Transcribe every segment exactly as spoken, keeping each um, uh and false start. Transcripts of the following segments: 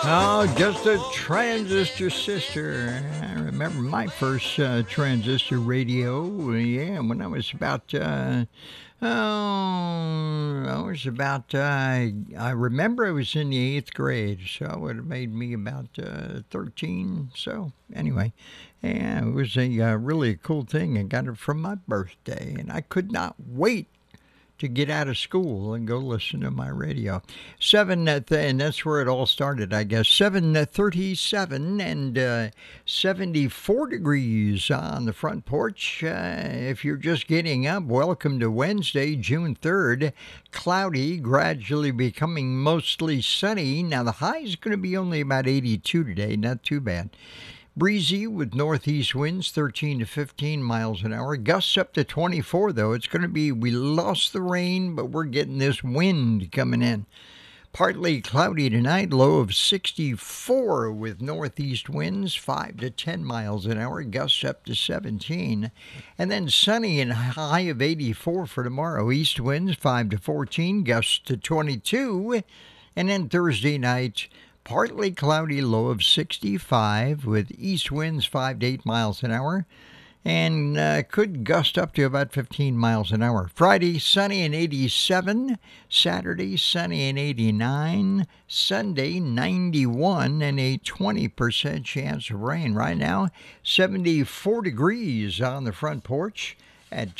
Oh, just a transistor sister. I remember my first uh, transistor radio. Yeah, when I was about, uh, oh, I was about, uh, I remember I was in the eighth grade, so it would have made me about uh, thirteen. So, anyway, yeah, it was a uh, really cool thing. I got it from my birthday, and I could not wait to get out of school and go listen to my radio. Seven, uh, th- and that's where it all started, I guess. Seven uh, thirty-seven and uh, seventy-four degrees on the front porch. Uh, if you're just getting up, welcome to Wednesday, June third. Cloudy, gradually becoming mostly sunny. Now the high is going to be only about eighty-two today. Not too bad. Breezy with northeast winds thirteen to fifteen miles an hour. Gusts up to twenty-four, though. It's going to be, we lost the rain, but we're getting this wind coming in. Partly cloudy tonight, low of sixty-four with northeast winds five to ten miles an hour. Gusts up to seventeen. And then sunny and high of eighty-four for tomorrow. East winds five to fourteen, gusts to twenty-two. And then Thursday night, partly cloudy, low of sixty-five with east winds five to eight miles an hour, and uh, could gust up to about fifteen miles an hour. Friday, sunny and eighty-seven. Saturday, sunny and eighty-nine. Sunday, ninety-one and a twenty percent chance of rain. Right now, seventy-four degrees on the front porch at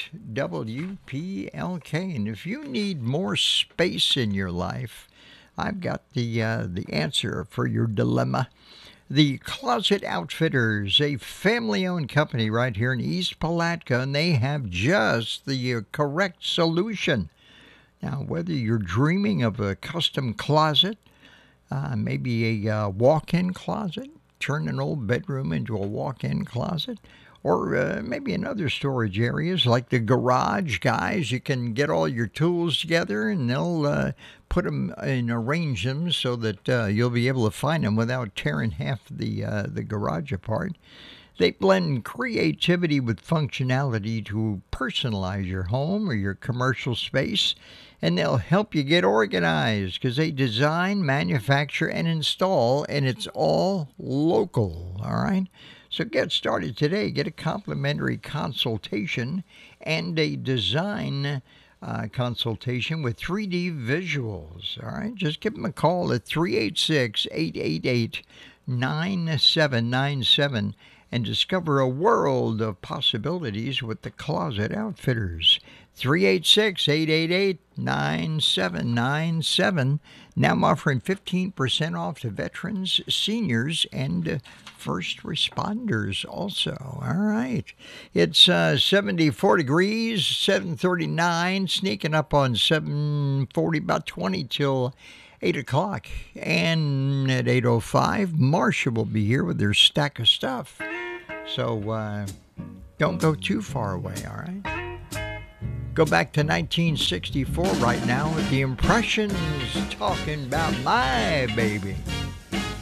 W P L K. And if you need more space in your life, I've got the uh, the answer for your dilemma. The Closet Outfitters, a family-owned company right here in East Palatka, and they have just the uh, correct solution. Now, whether you're dreaming of a custom closet, uh, maybe a uh, walk-in closet, turn an old bedroom into a walk-in closet, or uh, maybe in other storage areas like the garage, guys, you can get all your tools together and they'll uh, put them and arrange them so that uh, you'll be able to find them without tearing half the uh, the garage apart. They blend creativity with functionality to personalize your home or your commercial space, and they'll help you get organized because they design, manufacture, and install, and it's all local, all right? So get started today. Get a complimentary consultation and a design uh, consultation with three D visuals. All right, just give them a call at three eight six, eight eight eight, nine seven nine seven and discover a world of possibilities with the Closet Outfitters. three eight six, eight eight eight, nine seven nine seven. Now I'm offering fifteen percent off to veterans, seniors, and uh, first responders also. All right. It's uh, seventy-four degrees, seven thirty-nine, sneaking up on seven forty, about twenty till eight o'clock. And at eight oh five, Marcia will be here with her stack of stuff. So uh, don't go too far away, all right? Go back to nineteen sixty-four right now with the Impressions talking about My Baby.